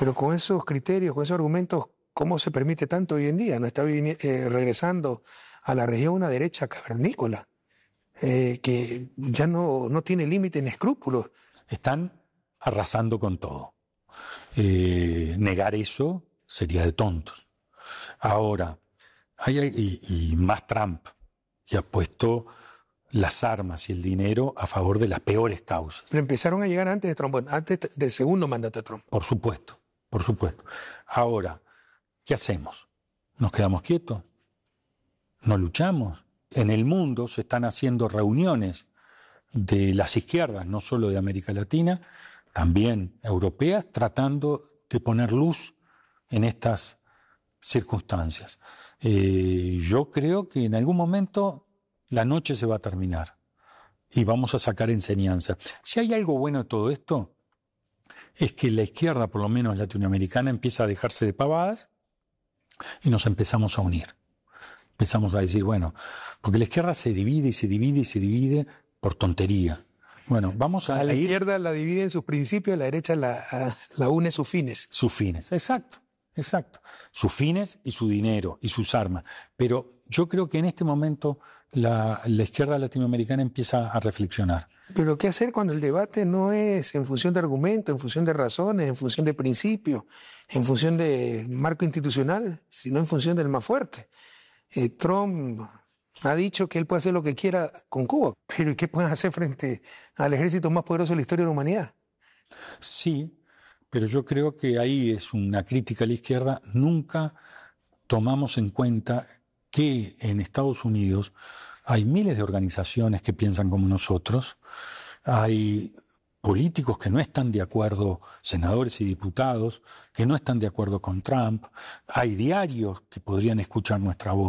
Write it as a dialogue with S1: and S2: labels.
S1: Pero con esos criterios, con esos argumentos, ¿cómo se permite tanto hoy en día? No está regresando a la región una derecha cavernícola, que ya no tiene límite ni escrúpulos.
S2: Están arrasando con todo. Negar eso sería de tontos. Ahora, y más Trump, que ha puesto las armas y el dinero a favor de las peores causas.
S1: Pero empezaron a llegar antes de Trump, antes del segundo mandato de Trump.
S2: Por supuesto, por supuesto. Ahora, ¿qué hacemos? ¿Nos quedamos quietos? ¿No luchamos? En el mundo se están haciendo reuniones de las izquierdas, no solo de América Latina, también europeas, tratando de poner luz en estas circunstancias. Yo creo que en algún momento la noche se va a terminar y vamos a sacar enseñanza. Si hay algo bueno de todo esto, es que la izquierda, por lo menos latinoamericana, empieza a dejarse de pavadas y nos empezamos a unir. Empezamos a decir, bueno, porque la izquierda se divide y se divide y se divide por tontería. Bueno, vamos a
S1: la izquierda la divide en sus principios, la derecha la une sus fines.
S2: Sus fines, exacto. Sus fines y su dinero y sus armas. Pero yo creo que en este momento la izquierda latinoamericana empieza a reflexionar.
S1: Pero ¿qué hacer cuando el debate no es en función de argumentos, en función de razones, en función de principios, en función de marco institucional, sino en función del más fuerte? Trump ha dicho que él puede hacer lo que quiera con Cuba, pero ¿qué pueden hacer frente al ejército más poderoso de la historia de la humanidad?
S2: Sí, pero yo creo que ahí es una crítica a la izquierda. Nunca tomamos en cuenta que en Estados Unidos hay miles de organizaciones que piensan como nosotros, hay políticos que no están de acuerdo, senadores y diputados, que no están de acuerdo con Trump, hay diarios que podrían escuchar nuestra voz.